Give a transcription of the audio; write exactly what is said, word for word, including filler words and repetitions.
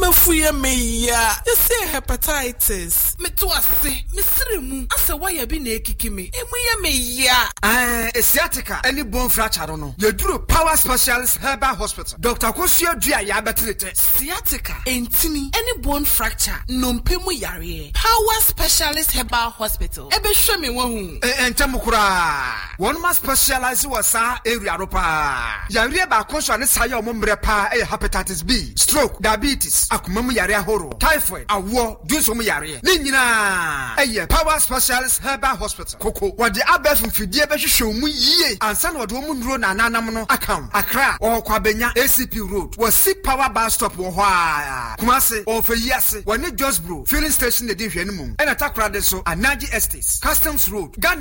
mafuye me ya. You say hepatitis. Me to ase. Me sremu. Asa why ya bi na ekiki me. Emu ya me ya. Eh, sciatica. Any bone fracture no. You do Power Specialist Herbal Hospital. Doctor Kosio Dua ya betrete. Sciatica. Entini. Any bone fracture. Nompe mu yare. Power Specialist Herbal Hospital. Ebe show me one. Eh, entemu kura. One must specialize wasa area ropa. Yare ba konso ne saye omombre pa e hepatitis B, stroke, diabetes, akumemu yare ahoro, typhoid, awo, dunso mu yare. Ni nyina eye Power Specialist Herbal Hospital. Koko, wadi abef mfidie be hwehwe mu yie. Ansa na wadi omu nduro na nanam no akam. Accra, o kwa benya A C P Road. Wasi Power Bus Stop wo ho a. Kumase, o fe yase, wani Josbro, filling station de di hwe no mum. Ena takra de so Anaji Estates, Customs Road, Ghana